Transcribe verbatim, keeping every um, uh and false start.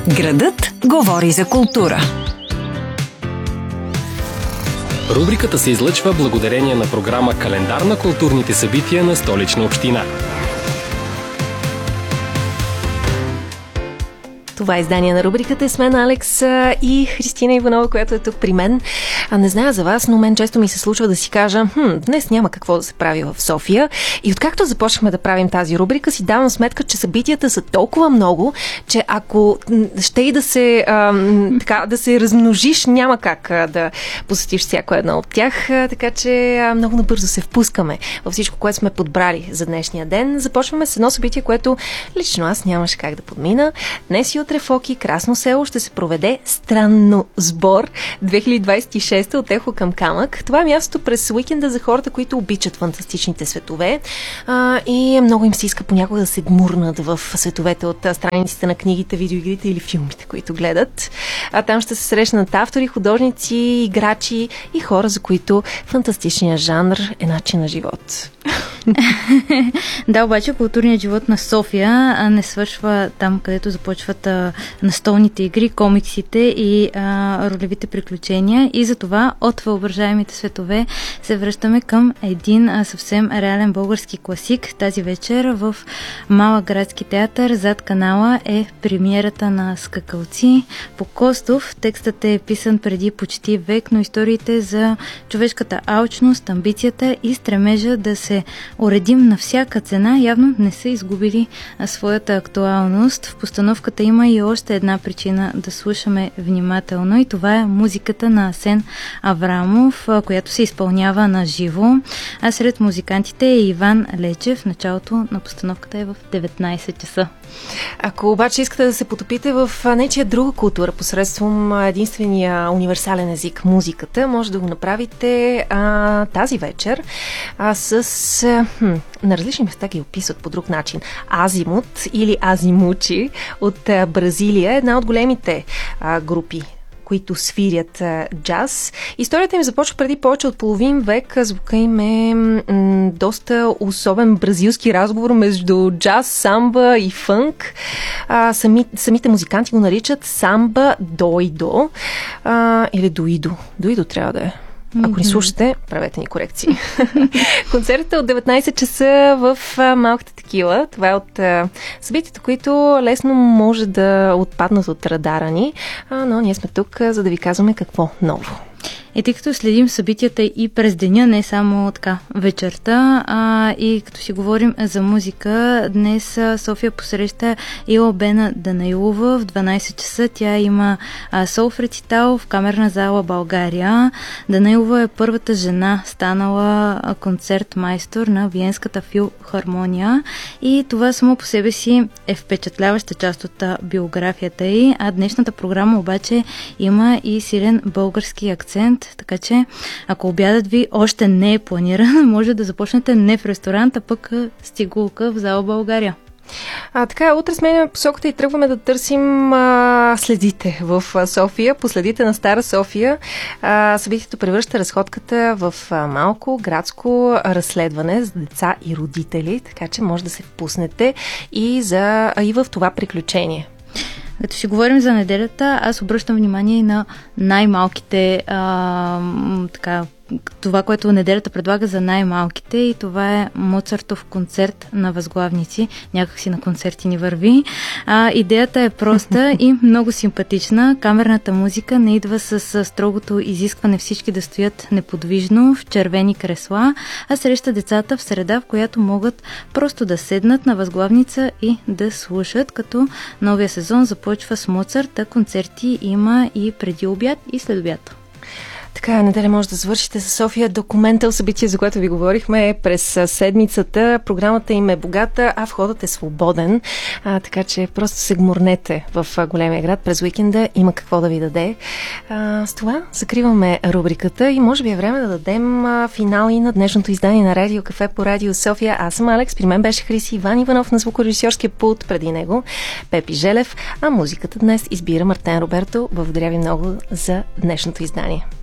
Градът говори за култура. Рубриката се излъчва благодарение на програма Календар на културните събития на Столична община. Това е издание на рубриката. С мен Алекс и Христина Иванова, която е тук при мен. А не зная за вас, но мен често ми се случва да си кажа, хм, днес няма какво да се прави в София. И откакто започнахме да правим тази рубрика, си давам сметка, че събитията са толкова много, че ако ще и да се, а, така, да се размножиш, няма как а, да посетиш всяко едно от тях. А, така че а, много набързо се впускаме във всичко, което сме подбрали за днешния ден. Започваме с едно събитие, което лично аз нямаше как да подмина. Днес и утре в Оки, Красно село, ще се проведе Странно сбор две хиляди двадесет и шеста от Ехо към камък. Това е място през уикенда за хората, които обичат фантастичните светове а, и много им се иска понякога да се гмурнат в световете от страниците на книгите, видеоигрите или филмите, които гледат. А там ще се срещнат автори, художници, играчи и хора, за които фантастичният жанр е начин на живот. Да, обаче културният живот на София не свършва там, където започват а, настолните игри, комиксите и а, ролевите приключения. И затова от въображаемите светове се връщаме към един а, съвсем реален български класик. Тази вечер в Малък градски театър зад канала е премиерата на Скакалци по Костов. Текстът е писан преди почти век, но историите за човешката алчност, амбицията и стремежа да се уредим на всяка цена явно не са изгубили своята актуалност. В постановката има и още една причина да слушаме внимателно и това е музиката на Асен Аврамов, която се изпълнява на живо. А сред музикантите е Иван Лечев. Началото на постановката е в деветнадесет часа. Ако обаче искате да се потопите в нечия друга култура посредством единствения универсален език, музиката, може да го направите а, тази вечер а, с... А, хм, на различни места ги описват по друг начин. Азимут или Азимучи от а, Бразилия е една от големите а, групи, които свирят а, джаз. Историята им започва преди повече от половин век. Звука им е м- доста особен бразилски разговор между джаз, самба и фънк. А, сами, самите музиканти го наричат самба доидо а, или доидо. Доидо трябва да е. Ако ни слушате, правете ни корекции. Концертът е от деветнадесет часа в Малката текила. Това е от събитията, които лесно може да отпаднат от радара ни, но ние сме тук, за да ви казваме какво ново. И тъй като следим събитията и през деня, не само така вечерта, а, и като си говорим за музика, днес София посреща Ила Бена Данаилова в дванадесет часа. Тя има солф рецитал в Камерна зала България. Данаилова е първата жена, станала концертмайстор на Виенската филхармония и това само по себе си е впечатляваща част от биографията й, а днешната програма обаче има и силен български акцент. Така че, ако обядът ви още не е планиран, може да започнете не в ресторант, а пък с цигулка в зала България. А, така, утре сменяме посоката и тръгваме да търсим а, следите в а, София. По следите на Стара София а, събитието превръща разходката в а, малко градско разследване за деца и родители, така че може да се впуснете и, за, а, и в това приключение. Като ще говорим за неделята, аз обръщам внимание и на най-малките, а, така, това, което неделята предлага за най-малките, и това е Моцартов концерт на възглавници. Някак си на концерти ни върви. А, идеята е проста и много симпатична. Камерната музика не идва с строгото изискване всички да стоят неподвижно в червени кресла, а среща децата в среда, в която могат просто да седнат на възглавница и да слушат, като новия сезон започва с Моцарт, а концерти има и преди обяд и след обяд. Така, неделя може да завършите с София документал събитие, за което ви говорихме е през седмицата. Програмата им е богата, а входът е свободен. А, така че просто се гмурнете в големия град през уикенда. Има какво да ви даде. А, с това закриваме рубриката и може би е време да дадем а, финал и на днешното издание на Радио Кафе по Радио София. Аз съм Алекс, при мен беше Хриси Иван Иванов на звукорежисьорския пулт, преди него Пепи Желев, а музиката днес избира Мартен Роберто. Благодаря ви много за днешното издание.